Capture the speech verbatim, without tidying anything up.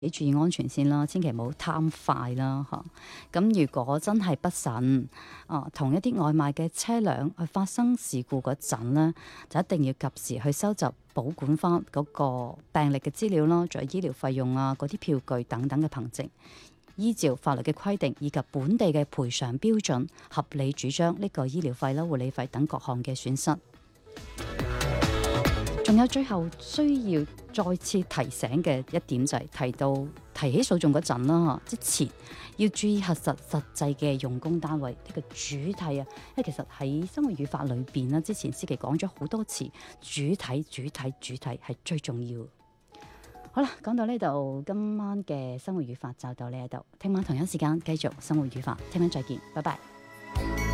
你注意安全先啦，千祈唔好貪快啦嚇。咁如果真係不慎啊，同一啲外賣嘅車輛去發生事故嗰陣呢，就一定要及時去收集保管翻嗰個病歷嘅資料啦，仲有醫療費用啊、嗰啲票據等等嘅憑證，依照法律嘅規定以及本地嘅賠償標準，合理主張呢個醫療費啦、護理費等各項嘅損失。仲有最後需要再次提醒嘅一點就係提到提起訴訟嗰陣啦，之前要注意核實實際嘅用工單位呢個主體啊，因為其實喺生活語法裏邊啦，之前思琪講咗好多次，主體、主體、主體係最重要。好啦，講到呢度，今晚嘅生活語法就到呢一度，聽晚同樣時間繼續生活語法，聽晚再見，拜拜。